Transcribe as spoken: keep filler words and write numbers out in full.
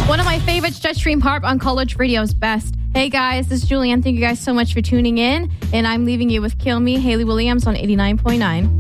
One of my favorites, Jetstream Harp on College Radio's Best. Hey guys, this is Julianne. Thank you guys so much for tuning in. And I'm leaving you with Kill Me, Hayley Williams on eighty-nine point nine.